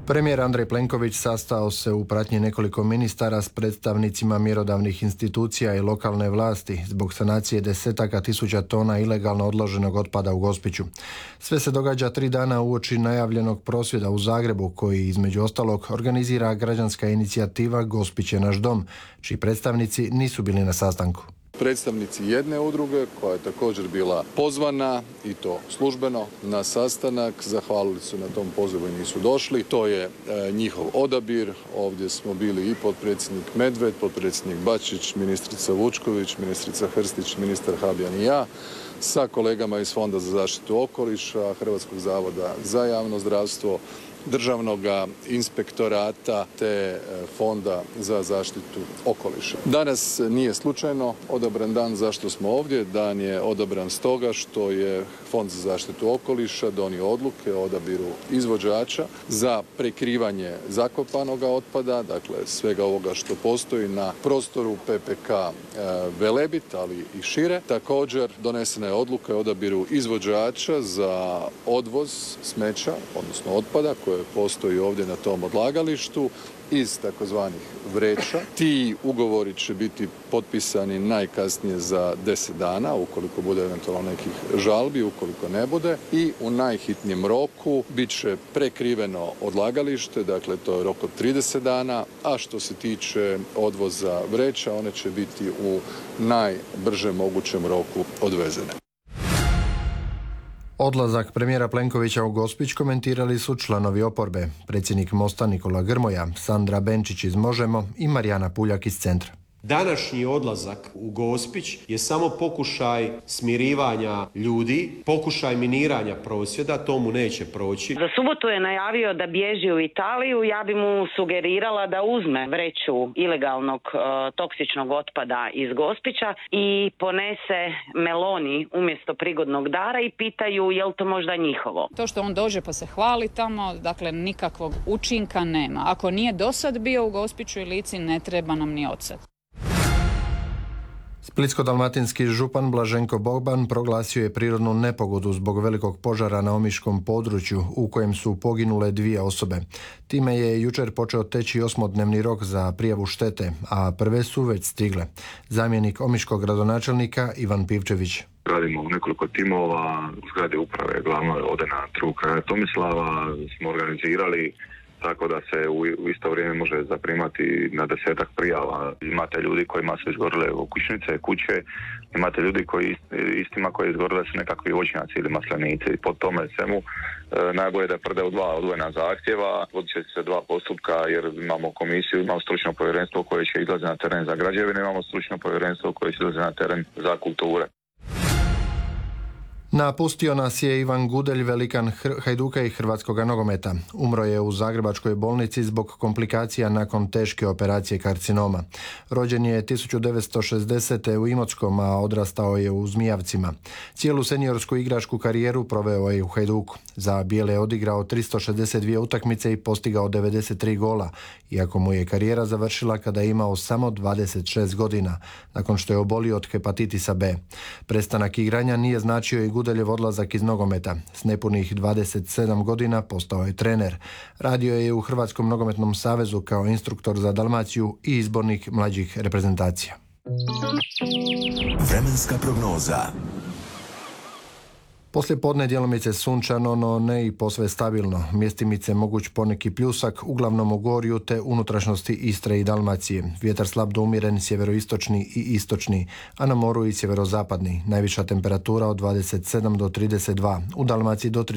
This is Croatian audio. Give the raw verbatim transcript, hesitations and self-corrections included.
Premijer Andrej Plenković sastao se u pratnji nekoliko ministara s predstavnicima mjerodavnih institucija i lokalne vlasti zbog sanacije desetaka tisuća tona ilegalno odloženog otpada u Gospiću. Sve se događa tri dana uoči najavljenog prosvjeda u Zagrebu koji između ostalog organizira građanska inicijativa Gospić je naš dom, čiji predstavnici nisu bili na sastanku. Predstavnici jedne udruge koja je također bila pozvana i to službeno na sastanak, zahvalili su na tom pozivu i nisu došli. To je e, njihov odabir. Ovdje smo bili i potpredsjednik Medved, potpredsjednik Bačić, ministrica Vučković, ministrica Hrstić, ministar Habijan i ja sa kolegama iz Fonda za zaštitu okoliša, Hrvatskog zavoda za javno zdravstvo, Državnog inspektorata te Fonda za zaštitu okoliša. Danas nije slučajno odabran dan zašto smo ovdje. Dan je odabran stoga što je Fond za zaštitu okoliša donio odluke o odabiru izvođača za prekrivanje zakopanog otpada, dakle svega ovoga što postoji na prostoru P P K Velebit, ali i šire. Također donesena je odluka o odabiru izvođača za odvoz smeća, odnosno otpada koje postoji ovdje na tom odlagalištu iz takozvanih vreća. Ti ugovori će biti potpisani najkasnije za deset dana, ukoliko bude eventualno nekih žalbi, ukoliko ne bude. I u najhitnijem roku bit će prekriveno odlagalište, dakle to je rok od trideset dana, a što se tiče odvoza vreća, one će biti u najbržem mogućem roku odvezene. Odlazak premijera Plenkovića u Gospić komentirali su članovi oporbe, predsjednik Mosta Nikola Grmoja, Sandra Benčić iz Možemo i Marijana Puljak iz Centra. Današnji odlazak u Gospić je samo pokušaj smirivanja ljudi, pokušaj miniranja prosvjeda, to mu neće proći. Za subotu je najavio da bježi u Italiju, ja bi mu sugerirala da uzme vreću ilegalnog e, toksičnog otpada iz Gospića i ponese Meloni umjesto prigodnog dara i pitaju je li to možda njihovo. To što on dođe pa se hvali tamo, dakle nikakvog učinka nema. Ako nije dosad bio u Gospiću i Lici, ne treba nam ni odsad. Splitsko-dalmatinski župan Blaženko Boban proglasio je prirodnu nepogodu zbog velikog požara na omiškom području u kojem su poginule dvije osobe. Time je jučer počeo teći osmodnevni rok za prijavu štete, a prve su već stigle. Zamjenik omiškog gradonačelnika Ivan Pivčević. Radimo u nekoliko timova, u zgradi uprave glavno ovdje na trgu kraja Tomislava smo organizirali tako da se u, u isto vrijeme može zaprimati na desetak prijava. Imate ljudi kojima su izgorile okućnice, kuće, imate ljudi koji istima koji izgorile su nekakvi voćnjaci ili maslenici. I po tome svemu e, najbolje da prede u dva odvojena zahtjeva. Vodit će se dva postupka jer imamo komisiju, imamo stručno povjerenstvo koje će izlaziti na teren za građevine, imamo stručno povjerenstvo koje će izlaziti na teren za kulture. Napustio nas je Ivan Gudelj, velikan Hajduka i hrvatskoga nogometa. Umro je u zagrebačkoj bolnici zbog komplikacija nakon teške operacije karcinoma. Rođen je tisuću devetsto šezdesete. u Imotskom, a odrastao je u Zmijavcima. Cijelu seniorsku igračku karijeru proveo je u Hajduku. Za bijele je odigrao tristo šezdeset dvije utakmice i postigao devedeset tri gola, iako mu je karijera završila kada je imao samo dvadeset šest godina, nakon što je obolio od hepatitisa B. Prestanak igranja nije značio i Gudeljev odlazak iz nogometa. S nepunih dvadeset sedam godina postao je trener. Radio je u Hrvatskom nogometnom savezu kao instruktor za Dalmaciju i izbornik mlađih reprezentacija. Vremenska prognoza. Poslije podne djelomice sunčano, no ne i posve stabilno. Mjestimice moguć poneki pljusak, uglavnom u Gorju te unutrašnjosti Istre i Dalmacije. Vjetar slab do umjeren, sjeveroistočni i istočni, a na moru i sjeverozapadni. Najviša temperatura od dvadeset sedam do trideset dva, u Dalmaciji do